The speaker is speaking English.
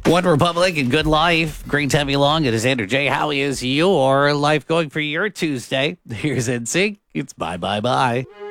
One Republic and good life. Great to have you along. It is Andrew J. How is your life going for your Tuesday? Here's NSYNC. It's bye, bye, bye.